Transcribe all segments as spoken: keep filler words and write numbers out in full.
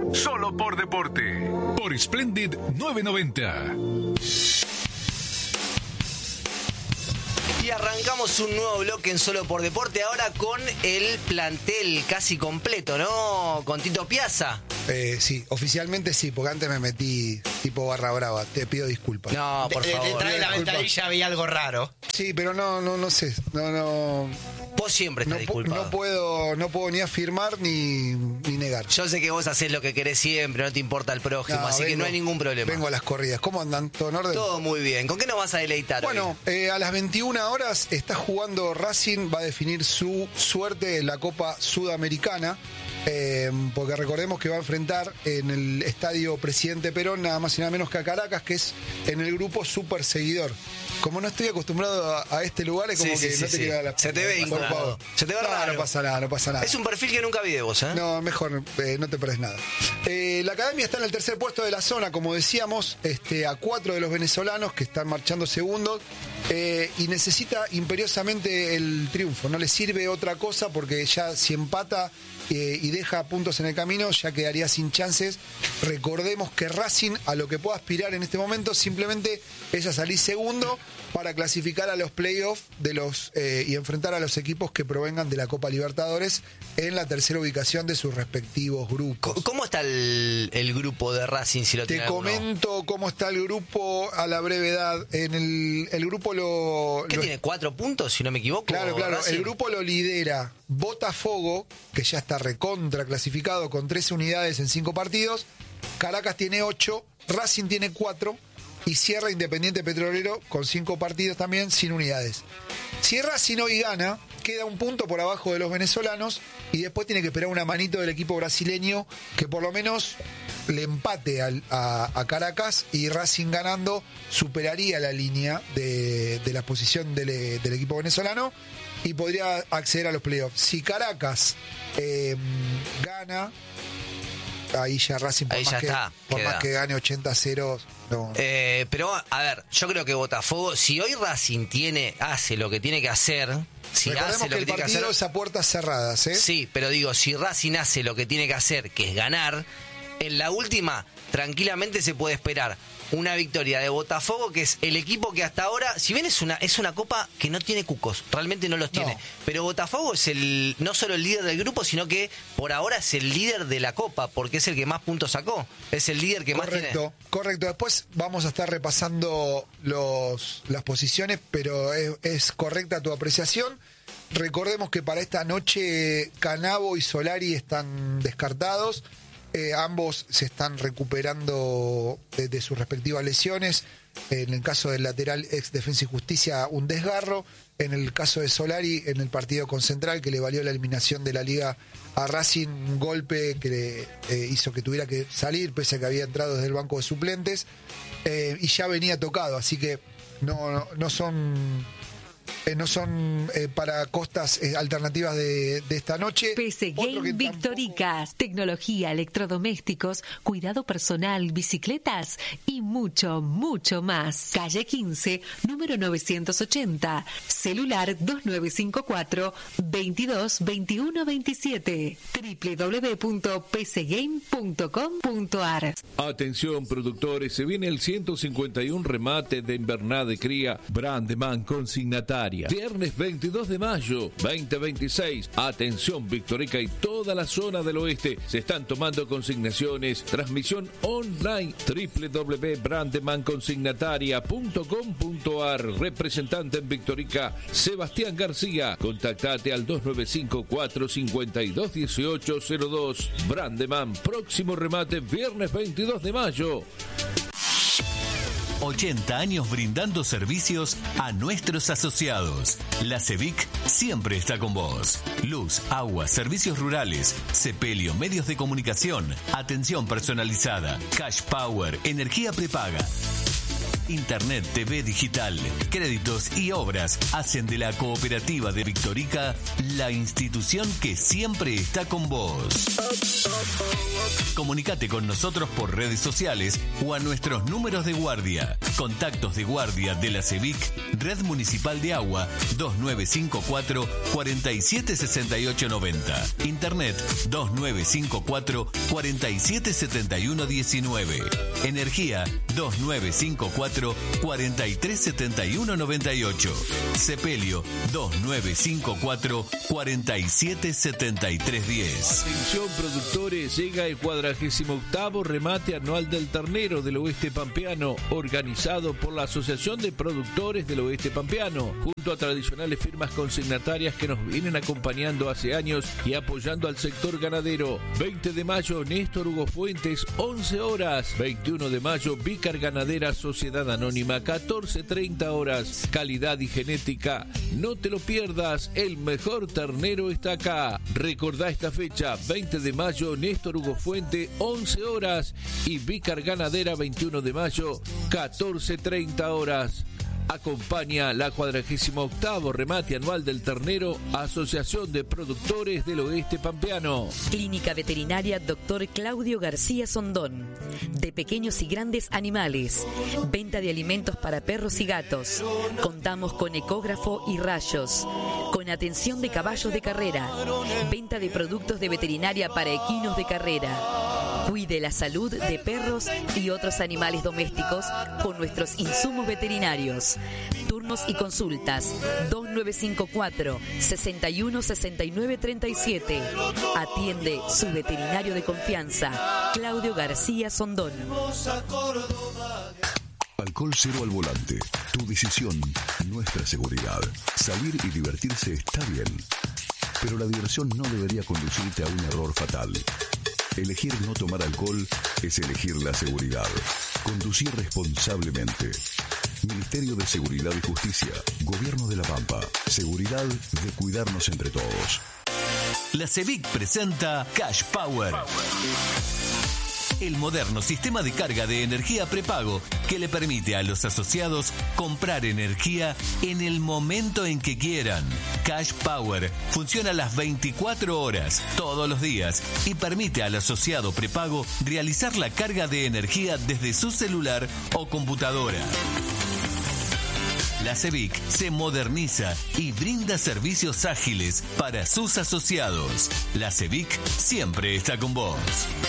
Solo por deporte. Por Splendid novecientos noventa. Y arrancamos un nuevo bloque en Solo por Deporte, ahora con el plantel casi completo, ¿no? Con Tito Piazza. Eh, sí, oficialmente sí, porque antes me metí tipo barra brava. Te pido disculpas. No, por de, favor. Detrás de la ventanilla había algo raro. Sí, pero no, no, no sé. No, no. Vos siempre estás No, disculpado. no puedo, no puedo ni afirmar ni, ni negar. Yo sé que vos hacés lo que querés siempre, no te importa el prójimo, No, así que vengo- no hay ningún problema. Vengo a las corridas. ¿Cómo andan? ¿Todo en orden? Todo muy bien. ¿Con qué nos vas a deleitar Bueno, hoy? eh, a las veintiuna horas está jugando Racing, va a definir su suerte en la Copa Sudamericana, eh, porque recordemos que va a enfrentar en el Estadio Presidente Perón nada más y nada menos que a Caracas, que es en el grupo Super Seguidor. Como no estoy acostumbrado a, a este lugar, es como Sí, que sí, no sí, te sí. quiero dar la Se te ve por incómodo. favor. Se te ve no, raro. No pasa nada, no pasa nada. Es un perfil que nunca vi de vos, ¿eh? No, mejor, eh, no te perdés nada. Eh, la academia está en el tercer puesto de la zona, como decíamos, este, a cuatro de los venezolanos que están marchando segundos, eh, y necesita imperiosamente el triunfo. No le sirve otra cosa porque ya si empata eh, y deja puntos en el camino, ya quedaría sin chances. Recordemos que Racing, a lo que puede aspirar en este momento, simplemente es a salir segundo para clasificar a los playoffs de los eh, y enfrentar a los equipos que provengan de la Copa Libertadores en la tercera ubicación de sus respectivos grupos. Co- ¿Cómo está el, el grupo de Racing, si lo Te tiene alguno? comento cómo está el grupo a la brevedad. En el, el grupo lo... ¿Qué lo- tiene? ¿Cuatro puntos, si no me equivoco? Claro, claro. Racing? El grupo lo lidera Botafogo, que ya está recontra clasificado con trece unidades en cinco partidos. Caracas tiene ocho, Racing tiene cuatro y cierra Independiente Petrolero con cinco partidos también sin unidades. Si Racing hoy gana, queda un punto por abajo de los venezolanos y después tiene que esperar una manito del equipo brasileño que por lo menos le empate al- a, a Caracas, y Racing ganando superaría la línea de, de la posición del, del equipo venezolano y podría acceder a los playoffs. Si Caracas eh, gana, ahí ya Racing, por, Ahí más, ya que, está, por queda. más que gane ochenta a cero, no. Eh, pero, a ver, yo creo que Botafogo, si hoy Racing tiene, hace lo que tiene que hacer, si Recordemos hace lo que que, el tiene que partido hacer... es a puertas cerradas, ¿eh? Sí, pero digo, si Racing hace lo que tiene que hacer, que es ganar, en la última, tranquilamente se puede esperar una victoria de Botafogo, que es el equipo que hasta ahora, si bien es una es una copa que no tiene cucos, realmente no los tiene, No. pero Botafogo es el no solo el líder del grupo, sino que por ahora es el líder de la copa, porque es el que más puntos sacó, es el líder que más tiene. Correcto, correcto. Después vamos a estar repasando los, las posiciones, pero es, es correcta tu apreciación. Recordemos que para esta noche Canavo y Solari están descartados. Eh, ambos se están recuperando de, de sus respectivas lesiones. En el caso del lateral ex Defensa y Justicia, un desgarro. En el caso de Solari, en el partido con Central, que le valió la eliminación de la Liga a Racing, un golpe que le eh, hizo que tuviera que salir, pese a que había entrado desde el banco de suplentes. Eh, y ya venía tocado, así que no, no, no son... Eh, no son eh, para costas eh, alternativas de, de esta noche. P C Otro Game que Victoricas, tecnología, electrodomésticos, cuidado personal, bicicletas y mucho, mucho más. Calle quince, número novecientos ochenta, celular dos nueve cinco cuatro, veintidós veintiuno veintisiete, doble u doble u doble u punto p c game punto com punto a r. Atención productores, se viene el ciento cincuenta y uno remate de invernada de cría Brandeman consignataria. Viernes veintidós de mayo veinte veintiséis. Atención Victorica y toda la zona del oeste. Se están tomando consignaciones. Transmisión online. doble u doble u doble u punto brandeman consignataria punto com punto a r. Representante en Victorica, Sebastián García. Contactate al dos nueve cinco cuatro cinco dos uno ocho cero dos. Brandeman, próximo remate viernes veintidós de mayo. ochenta años brindando servicios a nuestros asociados. La CEVIC siempre está con vos. Luz, agua, servicios rurales, sepelio, medios de comunicación, atención personalizada, cash power, energía prepaga. Internet, T V digital, créditos y obras hacen de la Cooperativa de Victorica la institución que siempre está con vos. Comunicate con nosotros por redes sociales o a nuestros números de guardia. Contactos de guardia de la CEVIC, Red Municipal de Agua, dos nueve cinco cuatro, cuatro siete seis ocho nueve cero. Internet dos nueve cinco cuatro, cuatro siete siete uno uno nueve. Energía dos nueve cinco cuatro, cuatro tres siete uno nueve ocho. Sepelio dos nueve cinco cuatro, cuatro siete siete tres uno cero. Atención productores, llega el cuadragésimo octavo remate anual del ternero del oeste pampeano, organizado por la Asociación de Productores del Oeste Pampeano, junto a tradicionales firmas consignatarias que nos vienen acompañando hace años y apoyando al sector ganadero. veinte de mayo, Néstor Hugo Fuentes, once horas. veintiuno de mayo, Vícar Ganadera Sociedad Anónima, catorce treinta horas. Calidad y genética, no te lo pierdas, el mejor ternero está acá. Recordá esta fecha, veinte de mayo, Néstor Hugo Fuente, once horas. Y Vícar Ganadera, veintiuno de mayo, catorce treinta horas. Acompaña la cuadragésimo octavo remate anual del ternero, Asociación de Productores del Oeste Pampeano. Clínica Veterinaria Doctor Claudio García Sondón. De pequeños y grandes animales. Venta de alimentos para perros y gatos. Contamos con ecógrafo y rayos. Con atención de caballos de carrera. Venta de productos de veterinaria para equinos de carrera. Cuide la salud de perros y otros animales domésticos con nuestros insumos veterinarios. Turnos y consultas dos nueve cinco cuatro, seis uno seis nueve tres siete. Atiende su veterinario de confianza, Claudio García Sondón. Alcohol cero al volante. Tu decisión, nuestra seguridad. Salir y divertirse está bien, pero la diversión no debería conducirte a un error fatal. Elegir no tomar alcohol es elegir la seguridad. Conducir responsablemente. Ministerio de Seguridad y Justicia. Gobierno de La Pampa. Seguridad de cuidarnos entre todos. La CEVIC presenta Cash Power. El moderno sistema de carga de energía prepago que le permite a los asociados comprar energía en el momento en que quieran. Cash Power funciona las veinticuatro horas, todos los días, y permite al asociado prepago realizar la carga de energía desde su celular o computadora. La CEVIC se moderniza y brinda servicios ágiles para sus asociados. La CEVIC siempre está con vos.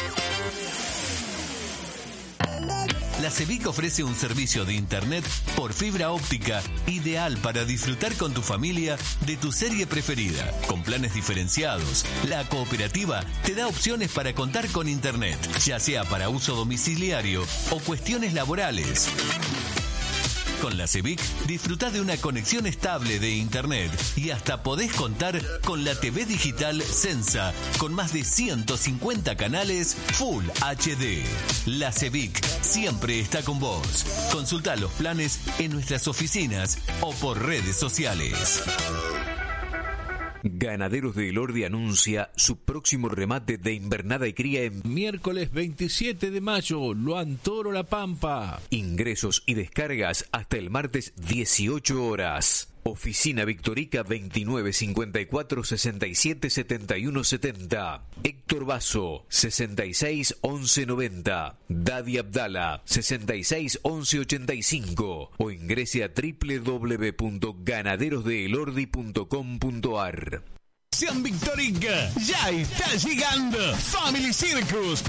La CEVIC ofrece un servicio de internet por fibra óptica ideal para disfrutar con tu familia de tu serie preferida. Con planes diferenciados, la cooperativa te da opciones para contar con internet, ya sea para uso domiciliario o cuestiones laborales. Con la CEVIC disfrutá de una conexión estable de internet y hasta podés contar con la T V digital Sensa con más de ciento cincuenta canales Full H D. La CEVIC siempre está con vos. Consultá los planes en nuestras oficinas o por redes sociales. Ganaderos de Elordi anuncia su próximo remate de invernada y cría en miércoles veintisiete de mayo, Luan Toro La Pampa. Ingresos y descargas hasta el martes dieciocho horas. Oficina Victorica veintinueve cincuenta y cuatro sesenta y siete setenta y uno setenta. Héctor Basso sesenta y seis once noventa. Dadi Abdala sesenta y seis once ochenta y cinco o ingrese a doble u doble u doble u punto ganaderos de elordi punto com punto a r. Sean Victorica, ya está llegando Family Circus.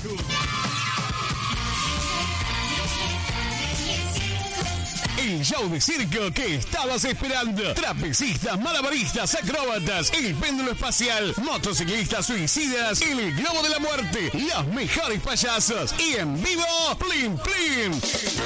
El show de circo que estabas esperando. Trapecistas, malabaristas, acróbatas, el péndulo espacial, motociclistas suicidas, el globo de la muerte, los mejores payasos y en vivo, Plim Plim.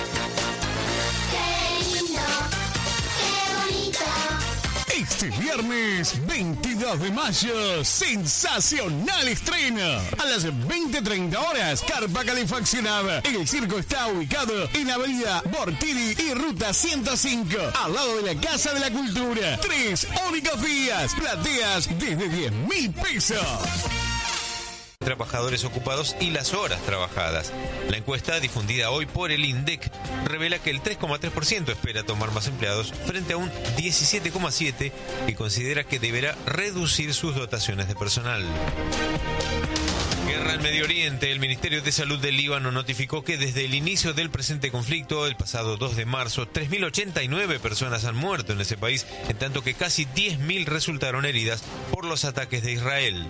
Este viernes veintidós de mayo, sensacional estreno. A las veinte treinta horas, carpa calefaccionada. El circo está ubicado en Avenida Bortini y Ruta ciento cinco, al lado de la Casa de la Cultura. Tres únicos días, plateas desde diez mil pesos. trabajadores ocupados y las horas trabajadas. La encuesta, difundida hoy por el INDEC, revela que el tres coma tres por ciento espera tomar más empleados frente a un diecisiete coma siete por ciento que considera que deberá reducir sus dotaciones de personal. Guerra en Medio Oriente. El Ministerio de Salud del Líbano notificó que desde el inicio del presente conflicto, el pasado dos de marzo, tres mil ochenta y nueve personas han muerto en ese país, en tanto que casi diez mil resultaron heridas por los ataques de Israel.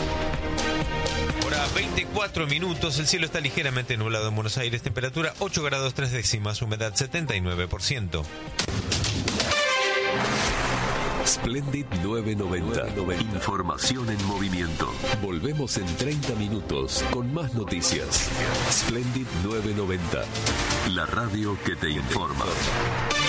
Hora veinticuatro minutos, el cielo está ligeramente nublado en Buenos Aires, temperatura ocho grados tres décimas, humedad setenta y nueve por ciento. Splendid novecientos noventa. Información en movimiento. Volvemos en treinta minutos con más noticias. Splendid novecientos noventa. La radio que te informa.